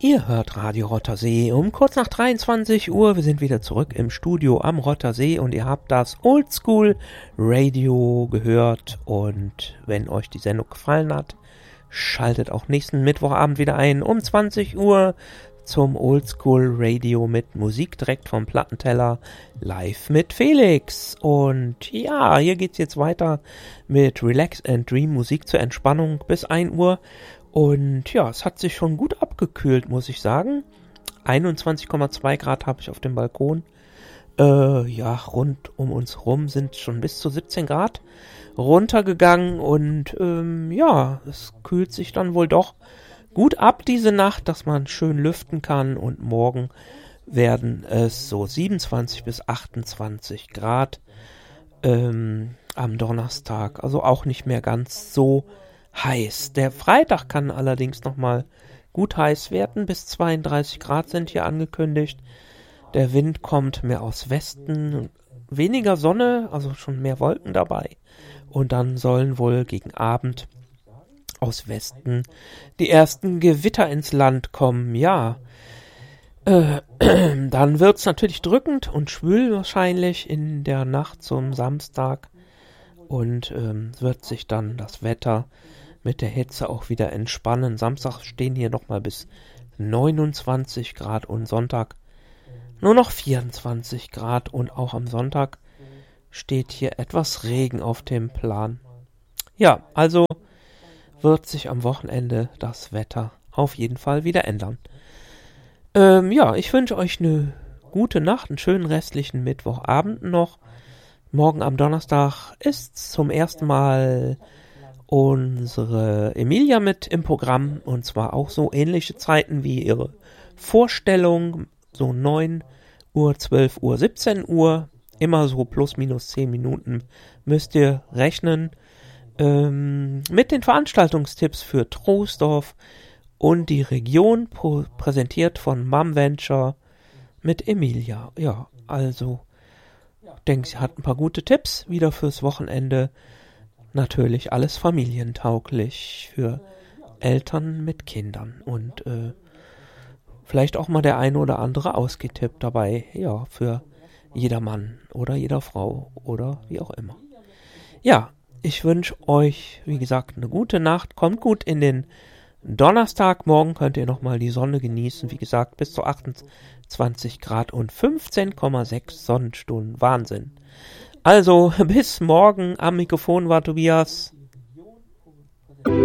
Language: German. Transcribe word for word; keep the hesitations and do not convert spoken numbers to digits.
Ihr hört Radio Rottersee um kurz nach dreiundzwanzig Uhr. Wir sind wieder zurück im Studio am Rottersee und ihr habt das Oldschool Radio gehört. Und wenn euch die Sendung gefallen hat, schaltet auch nächsten Mittwochabend wieder ein um zwanzig Uhr zum Oldschool Radio mit Musik direkt vom Plattenteller live mit Felix. Und ja, hier geht's jetzt weiter mit Relax and Dream Musik zur Entspannung bis ein Uhr. Und ja, es hat sich schon gut abgekühlt, muss ich sagen. einundzwanzig Komma zwei Grad habe ich auf dem Balkon. Äh, ja, rund um uns rum sind schon bis zu siebzehn Grad runtergegangen. Und ähm, ja, es kühlt sich dann wohl doch gut ab diese Nacht, dass man schön lüften kann. Und morgen werden es so siebenundzwanzig bis achtundzwanzig Grad ähm, am Donnerstag. Also auch nicht mehr ganz so heiß. Der Freitag kann allerdings nochmal gut heiß werden. Bis zweiunddreißig Grad sind hier angekündigt. Der Wind kommt mehr aus Westen. Weniger Sonne, also schon mehr Wolken dabei. Und dann sollen wohl gegen Abend aus Westen die ersten Gewitter ins Land kommen. Ja, äh, dann wird's natürlich drückend und schwül wahrscheinlich in der Nacht zum Samstag. Und ähm, wird sich dann das Wetter mit der Hitze auch wieder entspannen. Samstag stehen hier nochmal bis neunundzwanzig Grad und Sonntag nur noch vierundzwanzig Grad. Und auch am Sonntag steht hier etwas Regen auf dem Plan. Ja, also wird sich am Wochenende das Wetter auf jeden Fall wieder ändern. Ähm, ja, ich wünsche euch eine gute Nacht, einen schönen restlichen Mittwochabend noch. Morgen am Donnerstag ist zum ersten Mal unsere Emilia mit im Programm, und zwar auch so ähnliche Zeiten wie ihre Vorstellung, so neun Uhr, zwölf Uhr, siebzehn Uhr, immer so plus minus zehn Minuten müsst ihr rechnen, ähm, mit den Veranstaltungstipps für Troisdorf und die Region, pro- präsentiert von Mum Venture mit Emilia. Ja, also ich denke, sie hat ein paar gute Tipps wieder fürs Wochenende. Natürlich alles familientauglich für Eltern mit Kindern und äh, vielleicht auch mal der eine oder andere Ausgetipp dabei, ja, für jeder Mann oder jeder Frau oder wie auch immer. Ja, ich wünsche euch, wie gesagt, eine gute Nacht, kommt gut in den Donnerstag, morgen könnt ihr nochmal die Sonne genießen, wie gesagt, bis zu achtundzwanzig Grad und fünfzehn Komma sechs Sonnenstunden, Wahnsinn. Also, bis morgen. Am Mikrofon war Tobias.